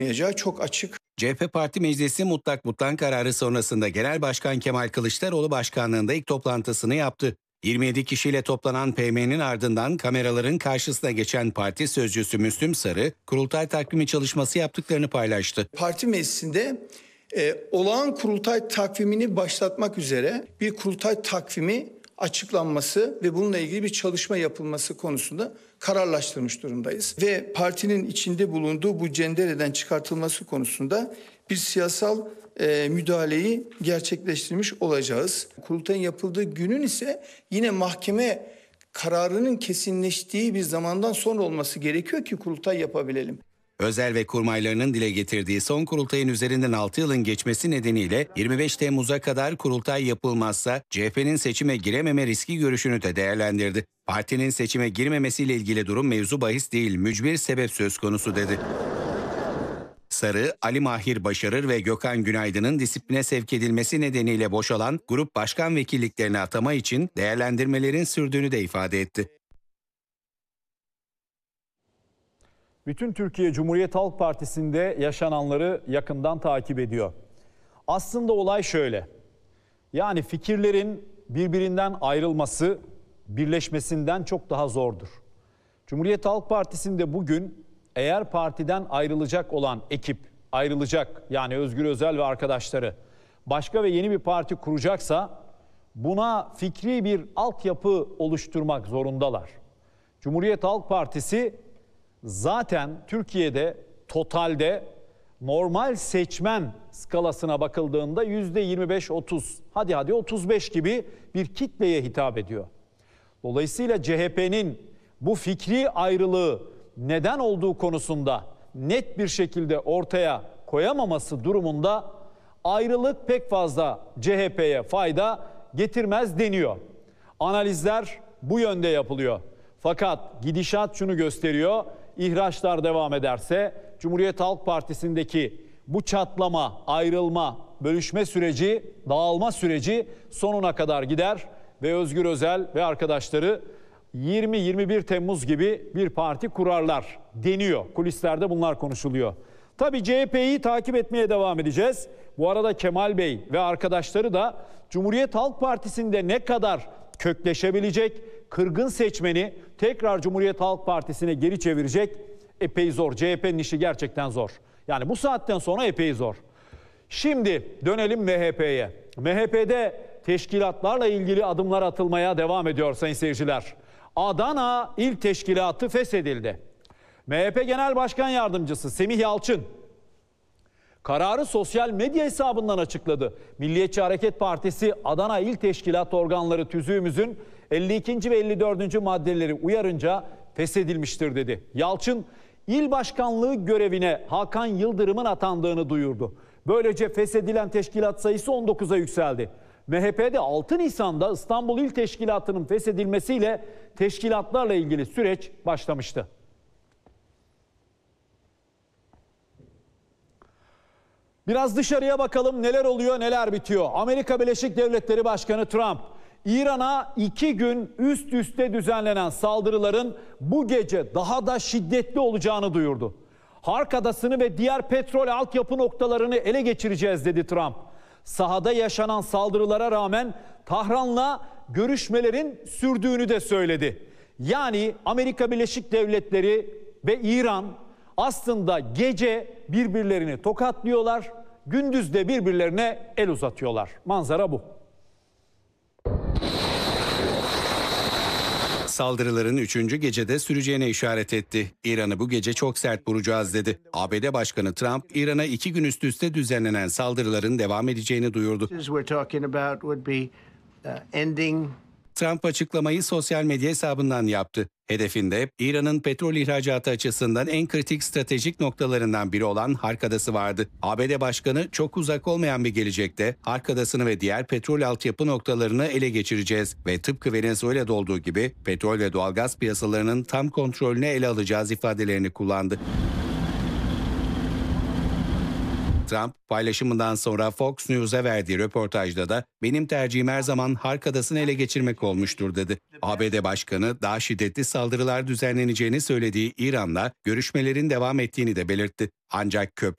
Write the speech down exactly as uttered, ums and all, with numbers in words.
çok açık. C H P Parti Meclisi mutlak mutlak kararı sonrasında Genel Başkan Kemal Kılıçdaroğlu başkanlığında ilk toplantısını yaptı. yirmi yedi kişiyle toplanan P M'nin ardından kameraların karşısına geçen parti sözcüsü Müslüm Sarı, kurultay takvimi çalışması yaptıklarını paylaştı. Parti meclisinde e, olağan kurultay takvimini başlatmak üzere bir kurultay takvimi açıklanması ve bununla ilgili bir çalışma yapılması konusunda kararlaştırmış durumdayız. Ve partinin içinde bulunduğu bu cendereden çıkartılması konusunda bir siyasal e, müdahaleyi gerçekleştirmiş olacağız. Kurultayın yapıldığı günün ise yine mahkeme kararının kesinleştiği bir zamandan sonra olması gerekiyor ki kurultay yapabilelim. Özel ve kurmaylarının dile getirdiği son kurultayın üzerinden altı yılın geçmesi nedeniyle yirmi beş Temmuz'a kadar kurultay yapılmazsa C H P'nin seçime girememe riski görüşünü de değerlendirdi. Partinin seçime girmemesiyle ilgili durum mevzu bahis değil, mücbir sebep söz konusu dedi. Sarı, Ali Mahir Başarır ve Gökhan Günaydın'ın disipline sevk edilmesi nedeniyle boşalan grup başkan vekilliklerine atama için değerlendirmelerin sürdüğünü de ifade etti. Bütün Türkiye Cumhuriyet Halk Partisi'nde yaşananları yakından takip ediyor. Aslında olay şöyle. Yani fikirlerin birbirinden ayrılması birleşmesinden çok daha zordur. Cumhuriyet Halk Partisi'nde bugün eğer partiden ayrılacak olan ekip ayrılacak, yani Özgür Özel ve arkadaşları başka ve yeni bir parti kuracaksa buna fikri bir altyapı oluşturmak zorundalar. Cumhuriyet Halk Partisi zaten Türkiye'de totalde normal seçmen skalasına bakıldığında yüzde yirmi beş otuz, hadi hadi otuz beş gibi bir kitleye hitap ediyor. Dolayısıyla C H P'nin bu fikri ayrılığı neden olduğu konusunda net bir şekilde ortaya koyamaması durumunda ayrılık pek fazla C H P'ye fayda getirmez deniyor. Analizler bu yönde yapılıyor. Fakat gidişat şunu gösteriyor: İhraçlar devam ederse Cumhuriyet Halk Partisi'ndeki bu çatlama, ayrılma, bölüşme süreci, dağılma süreci sonuna kadar gider ve Özgür Özel ve arkadaşları yirmi yirmi bir Temmuz gibi bir parti kurarlar deniyor. Kulislerde bunlar konuşuluyor. Tabii C H P'yi takip etmeye devam edeceğiz. Bu arada Kemal Bey ve arkadaşları da Cumhuriyet Halk Partisi'nde ne kadar kökleşebilecek, kırgın seçmeni tekrar Cumhuriyet Halk Partisi'ne geri çevirecek, epey zor. C H P'nin işi gerçekten zor. Yani bu saatten sonra epey zor. Şimdi dönelim M H P'ye. M H P'de teşkilatlarla ilgili adımlar atılmaya devam ediyor sayın seyirciler. Adana İl Teşkilatı feshedildi. M H P Genel Başkan Yardımcısı Semih Yalçın kararı sosyal medya hesabından açıkladı. Milliyetçi Hareket Partisi Adana İl Teşkilat Organları tüzüğümüzün elli ikinci ve elli dördüncü maddeleri uyarınca feshedilmiştir dedi. Yalçın, il başkanlığı görevine Hakan Yıldırım'ın atandığını duyurdu. Böylece feshedilen teşkilat sayısı on dokuza yükseldi. M H P'de altı Nisan'da İstanbul İl Teşkilatı'nın feshedilmesiyle teşkilatlarla ilgili süreç başlamıştı. Biraz dışarıya bakalım, neler oluyor, neler bitiyor. Amerika Birleşik Devletleri Başkanı Trump, İran'a iki gün üst üste düzenlenen saldırıların bu gece daha da şiddetli olacağını duyurdu. Hark Adası'nı ve diğer petrol altyapı noktalarını ele geçireceğiz dedi Trump. Sahada yaşanan saldırılara rağmen Tahran'la görüşmelerin sürdüğünü de söyledi. Yani Amerika Birleşik Devletleri ve İran aslında gece birbirlerini tokatlıyorlar, gündüz de birbirlerine el uzatıyorlar. Manzara bu. Saldırıların üçüncü gecede süreceğine işaret etti. İran'ı bu gece çok sert vuracağız dedi. A B D Başkanı Trump, İran'a iki gün üst üste düzenlenen saldırıların devam edeceğini duyurdu. Trump açıklamayı sosyal medya hesabından yaptı. Hedefinde İran'ın petrol ihracatı açısından en kritik stratejik noktalarından biri olan Hark Adası vardı. A B D Başkanı, çok uzak olmayan bir gelecekte Hark Adası'nı ve diğer petrol altyapı noktalarını ele geçireceğiz ve tıpkı Venezuela'da olduğu gibi petrol ve doğalgaz piyasalarının tam kontrolünü ele alacağız ifadelerini kullandı. Trump paylaşımından sonra Fox News'a verdiği röportajda da benim tercihim her zaman Hark Adası'nı ele geçirmek olmuştur dedi. A B D Başkanı daha şiddetli saldırılar düzenleneceğini söylediği İran'la görüşmelerin devam ettiğini de belirtti. Ancak köprü